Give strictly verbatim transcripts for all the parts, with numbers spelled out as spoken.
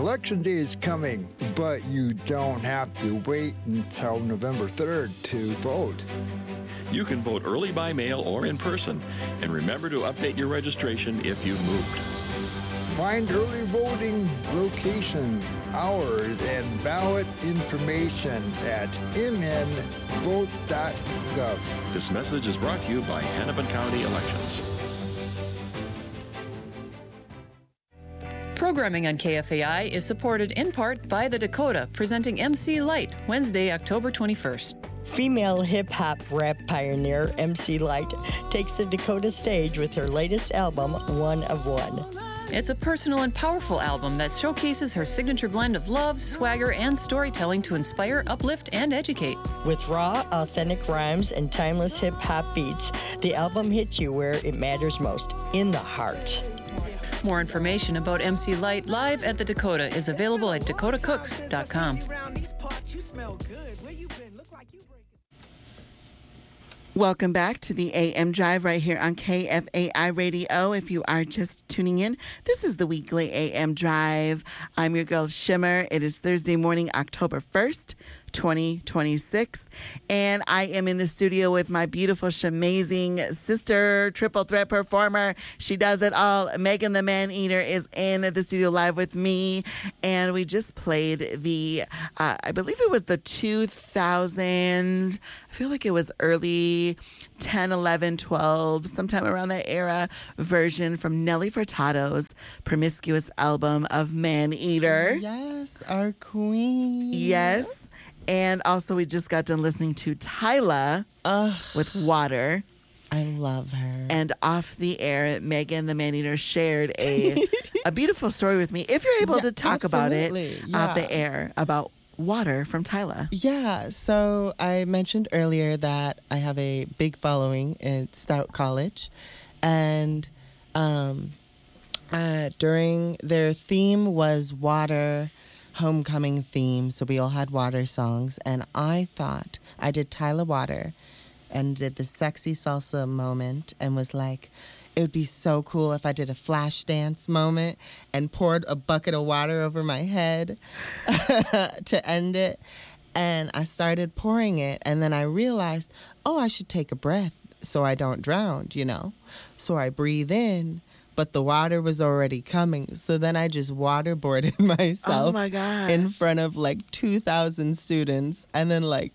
Election day is coming, but you don't have to wait until November third to vote. You can vote early by mail or in person, and remember to update your registration if you've moved. Find early voting locations, hours, and ballot information at m n votes dot gov. This message is brought to you by Hennepin County Elections. Programming on K F A I is supported in part by The Dakota, presenting M C Light, Wednesday, October twenty-first. Female hip-hop rap pioneer M C Light takes the Dakota stage with her latest album, One of One. It's a personal and powerful album that showcases her signature blend of love, swagger, and storytelling to inspire, uplift, and educate. With raw, authentic rhymes and timeless hip-hop beats, the album hits you where it matters most, in the heart. More information about M C Light live at the Dakota is available at dakota cooks dot com. Welcome back to the A M Drive right here on K F A I Radio. If you are just tuning in, this is the weekly A M Drive. I'm your girl Shimmer. It is Thursday morning, October first, twenty twenty-six, and I am in the studio with my beautiful, amazing sister, triple threat performer. She does it all. Megan the Man Eater is in the studio live with me, and we just played the, uh, I believe it was the two thousand, I feel like it was early ten, eleven, twelve, sometime around that era, version from Nelly Furtado's promiscuous album of Man Eater. Yes, our queen. Yes. And also, we just got done listening to Tyla Ugh. with Water. I love her. And off the air, Megan the Man Eater shared a a beautiful story with me. If you're able yeah, to talk absolutely. about it yeah. off the air, about Water from Tyla. Yeah, so I mentioned earlier that I have a big following at Stout College. And um, uh, during their theme was water, homecoming theme, so we all had water songs, and I thought I did Tyla Water and did the sexy salsa moment and was like, it would be so cool if I did a flash dance moment and poured a bucket of water over my head to end it. And I started pouring it, and then I realized, oh, I should take a breath so I don't drown, you know? So I breathe in, but the water was already coming. So then I just waterboarded myself oh my gosh. in front of like two thousand students and then like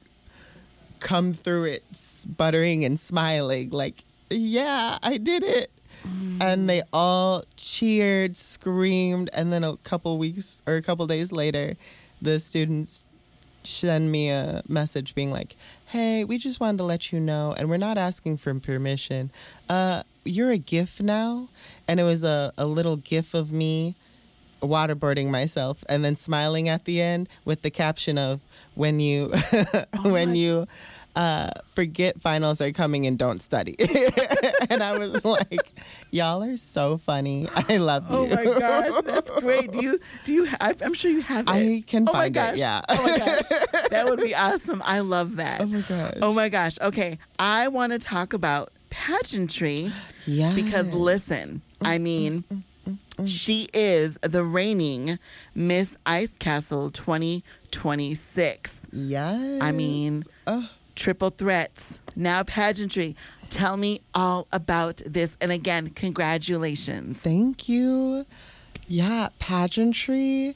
come through it sputtering and smiling like, yeah, I did it. Mm. And they all cheered, screamed. And then a couple weeks or a couple days later, the students send me a message being like, hey, we just wanted to let you know, and we're not asking for permission. Uh, you're a GIF now. And it was a, a little GIF of me waterboarding myself and then smiling at the end with the caption of when you oh when my. you uh, forget finals are coming and don't study. And I was like, y'all are so funny. I love you. Oh my gosh, that's great. Do you do you I, I'm sure you have it. I can oh find my gosh. it, yeah. Oh my gosh. That would be awesome. I love that. Oh my gosh. Oh my gosh. Okay, I want to talk about pageantry. Yeah. Because listen, I mean, she is the reigning Miss Ice Castle twenty twenty-six. Yes. I mean, uh. triple threats, now pageantry. Tell me all about this. And again, congratulations. Thank you. Yeah, pageantry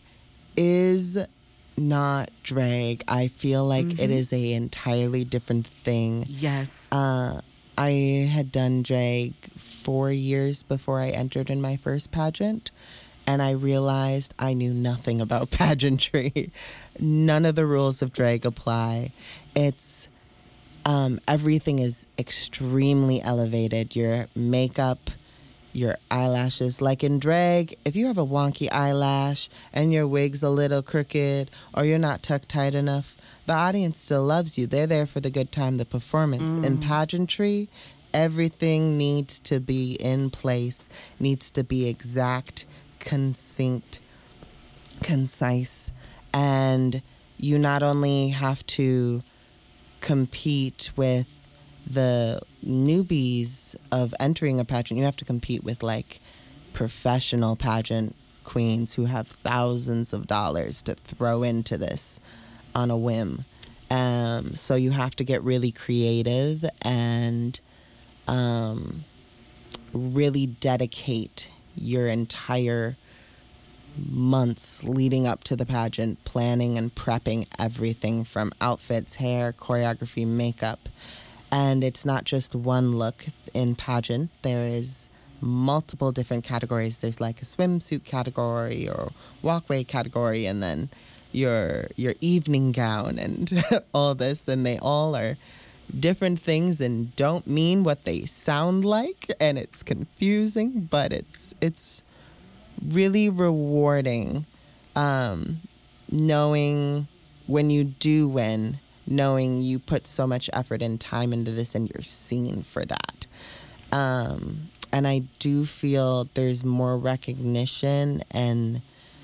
is not drag. I feel like mm-hmm. it is a entirely different thing. Yes. Uh, I had done drag four years before I entered in my first pageant, and I realized I knew nothing about pageantry. None of the rules of drag apply. It's um, everything is extremely elevated. Your makeup, your eyelashes. Like in drag, if you have a wonky eyelash and your wig's a little crooked or you're not tucked tight enough, the audience still loves you. They're there for the good time, the performance. Mm. In pageantry, everything needs to be in place, needs to be exact, succinct, concise. And you not only have to compete with the newbies of entering a pageant, you have to compete with like professional pageant queens who have thousands of dollars to throw into this on a whim. Um, so you have to get really creative and um, really dedicate your entire months leading up to the pageant, planning and prepping everything from outfits, hair, choreography, makeup. And it's not just one look in pageant. There is multiple different categories. There's like a swimsuit category or walkway category, and then your your evening gown and all this. And they all are different things and don't mean what they sound like. And it's confusing, but it's it's really rewarding um, knowing when you do win, knowing you put so much effort and time into this and you're seen for that. Um, and I do feel there's more recognition and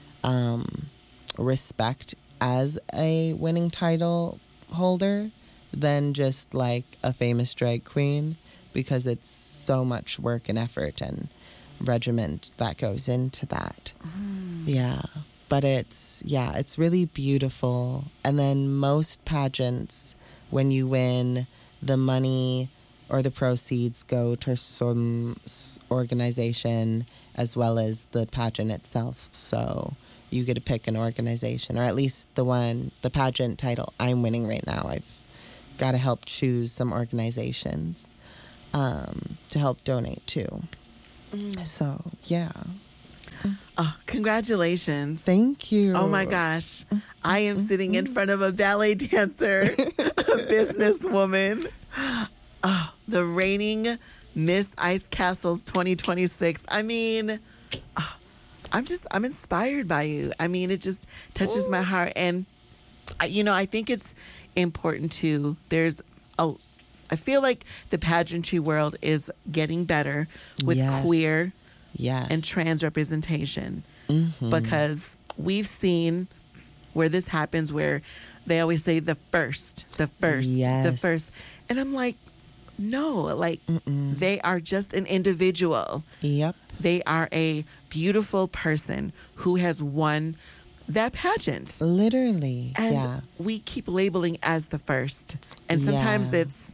um, respect as a winning title holder than just like a famous drag queen, because it's so much work and effort and regiment that goes into that. Mm. Yeah. But it's, yeah, it's really beautiful. And then most pageants, when you win, the money or the proceeds go to some organization as well as the pageant itself. So you get to pick an organization, or at least the one, the pageant title I'm winning right now. I've got to help choose some organizations um, to help donate to. Mm. So, yeah. Oh, congratulations. Thank you. Oh my gosh. I am sitting in front of a ballet dancer, a businesswoman. Oh, the reigning Miss Ice Castles twenty twenty-six. I mean, oh, I'm just, I'm inspired by you. I mean, it just touches Ooh. my heart. And, you know, I think it's important too. There's a, I feel like the pageantry world is getting better with yes. queer yes. and trans representation, mm-hmm. because we've seen where this happens, where they always say the first, the first, yes. the first. And I'm like, no, like Mm-mm. they are just an individual. Yep. They are a beautiful person who has won that pageant. Literally. And yeah. we keep labeling as the first. And sometimes yeah. it's,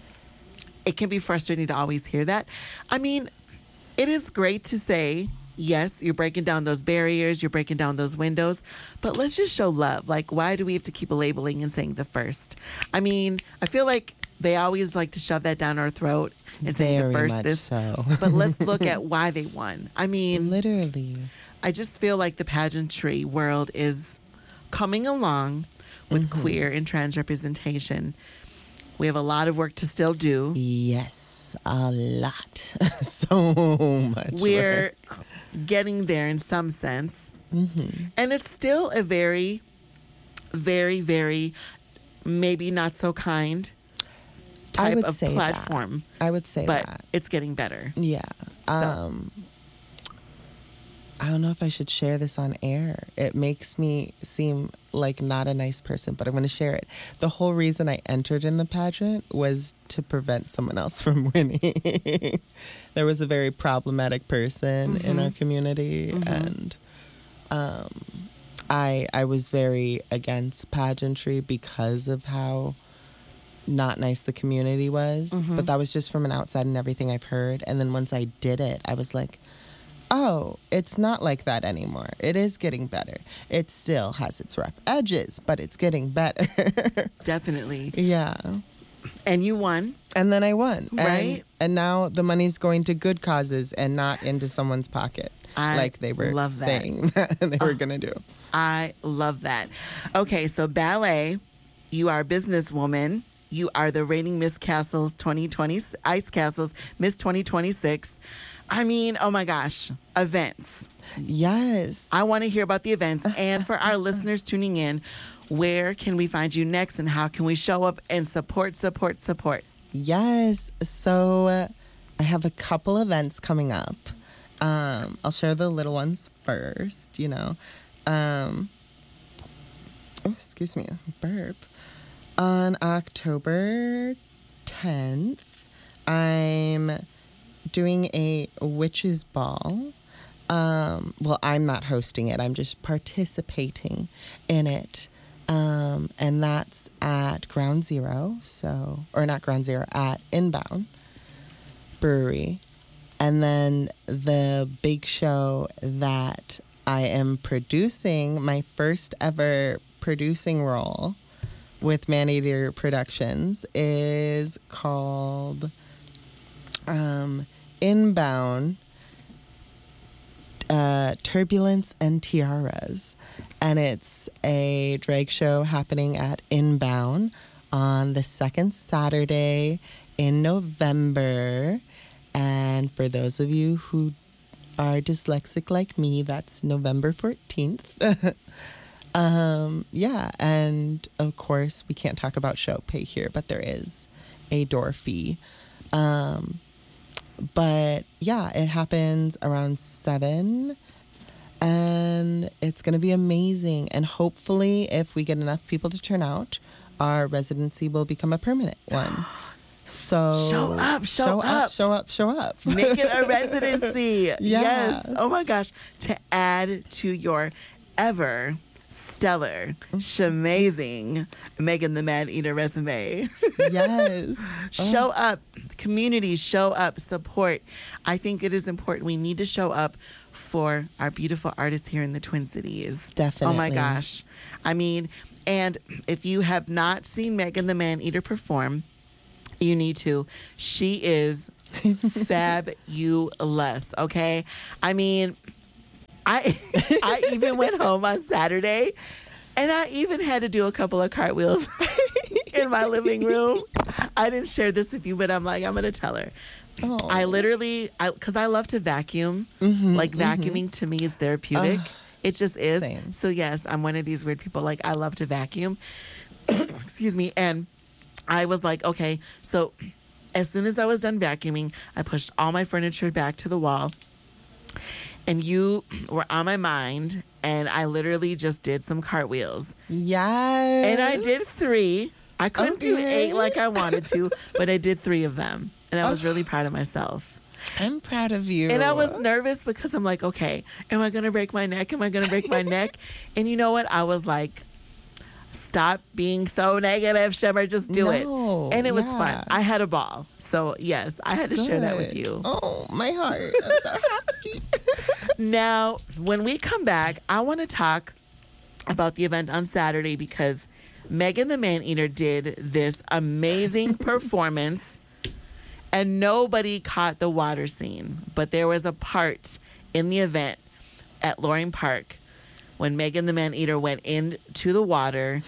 it can be frustrating to always hear that. I mean, it is great to say, yes, you're breaking down those barriers, you're breaking down those windows, but let's just show love. Like, why do we have to keep labeling and saying the first? I mean, I feel like they always like to shove that down our throat and say the first much this. So. But let's look at why they won. I mean, literally. I just feel like the pageantry world is coming along with mm-hmm. queer and trans representation. We have a lot of work to still do. Yes, a lot. So much. We're work. getting there in some sense. Mm-hmm. And it's still a very, very, very, maybe not so kind I type would of say platform. That. I would say but that. It's getting better. Yeah. So. Um, I don't know if I should share this on air. It makes me seem like not a nice person, but I'm going to share it. The whole reason I entered in the pageant was to prevent someone else from winning. There was a very problematic person mm-hmm. in our community, mm-hmm. and um, I I was very against pageantry because of how not nice the community was. Mm-hmm. But that was just from an outside and everything I've heard. And then once I did it, I was like, oh, it's not like that anymore. It is getting better. It still has its rough edges, but it's getting better. Definitely. Yeah. And you won. And then I won. Right. And, and now the money's going to good causes and not yes. into someone's pocket. I like they were love that. saying that they oh, were going to do. I love that. Okay, so ballet, you are a businesswoman. You are the reigning Miss Castles twenty twenty, Ice Castles, Miss twenty twenty-six. I mean, oh my gosh, events. Yes. I want to hear about the events. And for our listeners tuning in, where can we find you next and how can we show up and support, support, support? Yes. So uh, I have a couple events coming up. Um, I'll share the little ones first, you know. Um, oh, excuse me, burp. On October tenth, I'm doing a witches ball Um, well, I'm not hosting it. I'm just participating in it. Um, and that's at Ground Zero, so, or not Ground Zero, at Inbound Brewery. And then the big show that I am producing, my first ever producing role with Maneater Productions, is called um, Inbound uh, Turbulence and Tiaras. And it's a drag show happening at Inbound on the second Saturday in November. And for those of you who are dyslexic like me, that's November fourteenth. um, yeah, and of course, we can't talk about show pay here, but there is a door fee. Um, but yeah, it happens around seven. And it's going to be amazing. And hopefully, if we get enough people to turn out, our residency will become a permanent one. So show up, show, show up. up, show up, show up. Make it a residency. Yeah. Yes. Oh my gosh. To add to your ever stellar, shamazing Megan the Maneater resume. Yes. Show up. Community, show up, support. I think it is important. We need to show up for our beautiful artists here in the Twin Cities. Definitely. Oh my gosh. I mean, and if you have not seen Megan the Maneater perform, you need to. She is fabulous, okay? I mean, I I even went home on Saturday and I even had to do a couple of cartwheels in my living room. I didn't share this with you, but I'm like, I'm going to tell her. Oh. I literally, I because I love to vacuum. Mm-hmm, like vacuuming mm-hmm. to me is therapeutic. Uh, it just is. Same. So yes, I'm one of these weird people. Like I love to vacuum. Excuse me. And I was like, okay. So as soon as I was done vacuuming, I pushed all my furniture back to the wall. And you were on my mind. And I literally just did some cartwheels. Yes. And I did three. I couldn't do Okay. eight like I wanted to, but I did three of them. And I was really proud of myself. I'm proud of you. And I was nervous because I'm like, okay, am I going to break my neck? Am I going to break my neck? And you know what? I was like, stop being so negative, Shimmer. Just do No, it. And it was yeah. fun. I had a ball. So, yes, I had to share that with Good. you. Oh, my heart. I'm so happy. Now, when we come back, I want to talk about the event on Saturday because Megan the Maneater did this amazing performance and nobody caught the water scene. But there was a part in the event at Loring Park when Megan the Maneater went into the water.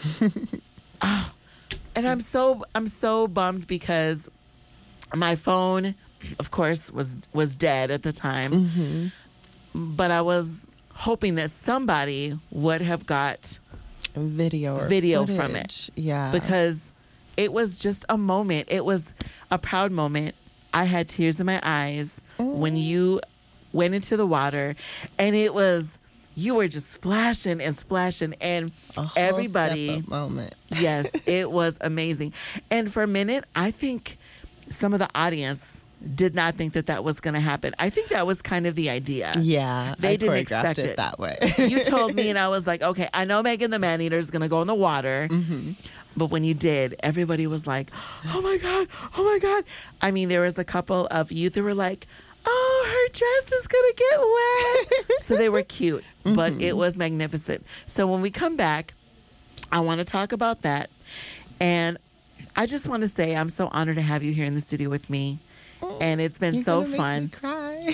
Oh, and I'm so I'm so bummed because my phone, of course, was was dead at the time. Mm-hmm. But I was hoping that somebody would have got Video or video footage. from it. Yeah. Because it was just a moment. It was a proud moment. I had tears in my eyes Mm. when you went into the water, and it was, you were just splashing and splashing, and A whole everybody, step-up moment. yes, it was amazing. And for a minute, I think some of the audience did not think that that was going to happen. I think that was kind of the idea. Yeah. They I didn't choreographed expect it. that way. You told me, and I was like, okay, I know Megan the Maneater is going to go in the water. Mm-hmm. But when you did, everybody was like, oh my God, oh my God. I mean, there was a couple of youth who were like, oh, her dress is going to get wet. So they were cute, but Mm-hmm. it was magnificent. So when we come back, I want to talk about that. And I just want to say I'm so honored to have you here in the studio with me. And it's been You're so gonna make fun. me cry.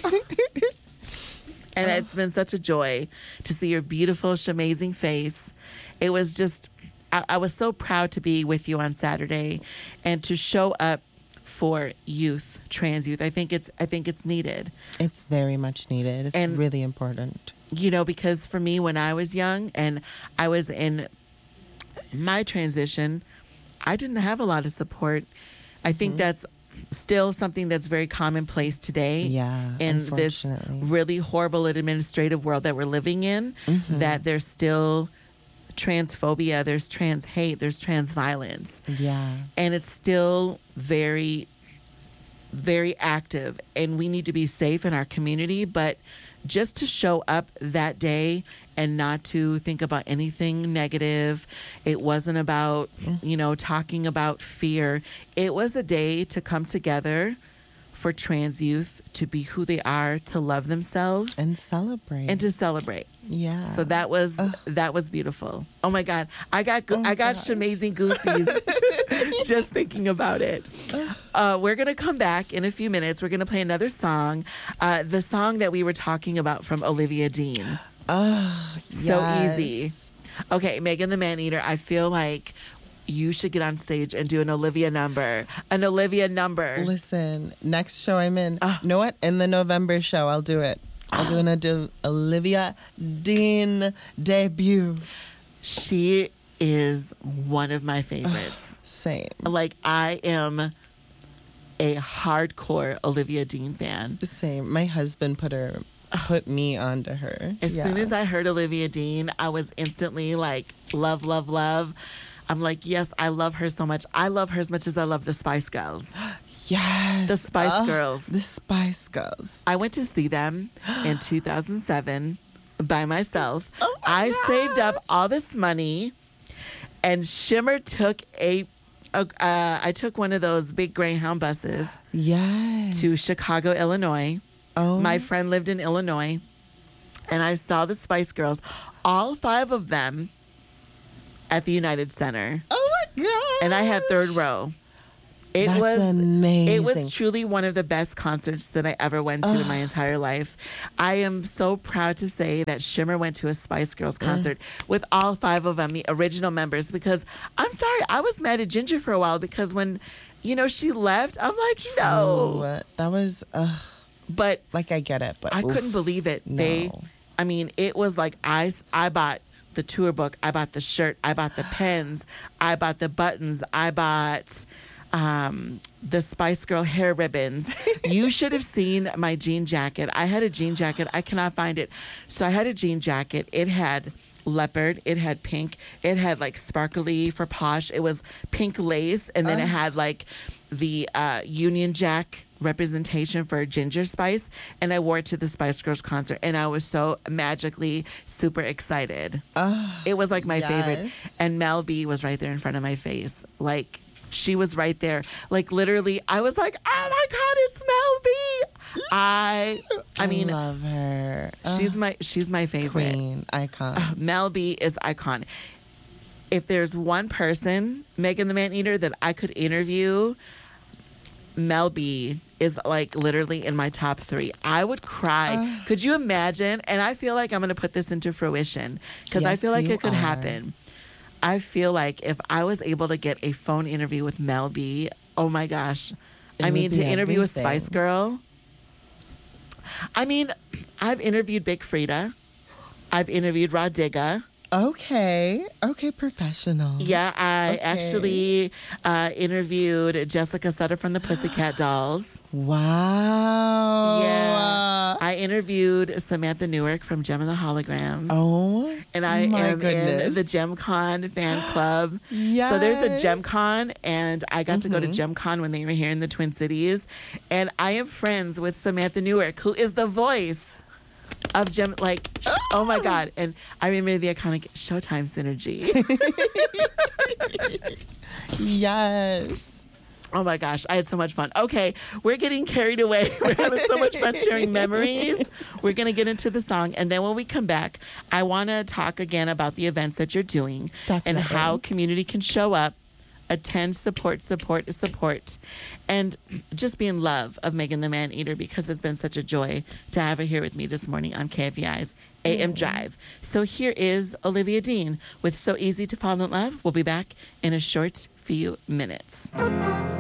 And it's been such a joy to see your beautiful, amazing face. It was just, I, I was so proud to be with you on Saturday and to show up for youth, trans youth. I think it's, I think it's needed. It's very much needed. It's And- really important. You know, because for me, when I was young and I was in my transition, I didn't have a lot of support. I think Mm-hmm. that's still something that's very commonplace today. Yeah, in this unfortunately. really horrible administrative world that we're living in, Mm-hmm. that there's still transphobia, there's trans hate, there's trans violence. Yeah. And it's still very, very active. And we need to be safe in our community, but just to show up that day and not to think about anything negative. It wasn't about, you know, talking about fear. It was a day to come together for trans youth to be who they are, to love themselves And celebrate. and to celebrate. yeah. So that was that was beautiful. Oh my God, I got go- Oh I got gosh. Shamazing Goosies just thinking about it. Uh, we're gonna come back in a few minutes. We're gonna play another song, uh, the song that we were talking about from Olivia Dean. Oh, So yes. easy. Okay, Megan the Maneater. I feel like you should get on stage and do an Olivia number. An Olivia number. Listen, next show I'm in. Ah. You know what? In the November show, I'll do it. I'll do an Adi- Olivia Dean debut. She is one of my favorites. Same. Like, I am a hardcore Olivia Dean fan. Same. My husband put her, put me onto her. As Yeah. soon as I heard Olivia Dean, I was instantly like, love, love, love. I'm like, yes, I love her so much. I love her as much as I love the Spice Girls. Yes. The Spice Oh, Girls. The Spice Girls. I went to see them in two thousand seven by myself. Oh my I saved up gosh. all this money, and Shimmer took a, a uh, I took one of those big Greyhound buses Yes. to Chicago, Illinois. Oh. My friend lived in Illinois, and I saw the Spice Girls, all five of them, at the United Center, Oh my God. and I had third row. It That's was amazing. It was truly one of the best concerts that I ever went to in my entire life. I am so proud to say that Shimmer went to a Spice Girls concert with all five of them, the original members, because I'm sorry, I was mad at Ginger for a while because when, you know, she left, I'm like, no. Oh, that was, uh, But like, I get it, but I oof. couldn't believe it. They, No. I mean, it was like I, I bought the tour book, I bought the shirt, I bought the pens, I bought the buttons, I bought um, the Spice Girl hair ribbons. You should have seen my jean jacket. I had a jean jacket. I cannot find it. So I had a jean jacket. It had leopard. It had pink. It had like sparkly for posh. It was pink lace. And then it had like the uh, Union Jack representation for Ginger Spice. And I wore it to the Spice Girls concert. And I was so magically super excited. It was like my favorite. yes. And Mel B was right there in front of my face. Like, she was right there. Like, literally, I was like, oh my God, it's Mel B. I, I mean, love her. she's Ugh, my, she's my favorite. queen, icon. Mel B is iconic. If there's one person, Megan the Maneater, that I could interview, Mel B is like literally in my top three. I would cry. Could you imagine? And I feel like I'm going to put this into fruition because I Yes, feel like you it could are. happen. I feel like if I was able to get a phone interview with Mel B, oh my gosh. It I would mean, be to interview a everything. Spice Girl. I mean, I've interviewed Big Frida. I've interviewed Rod Digga. Okay. Okay, professional. Yeah, I Okay. actually uh, interviewed Jessica Sutter from the Pussycat Dolls. Wow. Yeah. I interviewed Samantha Newark from Gem and the Holograms. Oh. And I my am goodness. in the GemCon fan club. So there's a Yes. GemCon, and I got to go to GemCon when they were here in the Twin Cities. And I am friends with Samantha Newark, who is the voice of Gem. Like, sh- oh my God. And I remember the iconic Showtime synergy. Yes. Oh my gosh, I had so much fun. Okay, we're getting carried away. We're having so much fun sharing memories. We're going to get into the song. And then when we come back, I want to talk again about the events that you're doing and Definitely. how community can show up, attend, support, support, support, and just be in love of Megan the Maneater because it's been such a joy to have her here with me this morning on K F E I's A M Drive. So here is Olivia Dean with So Easy to Fall in Love. We'll be back in a short few minutes.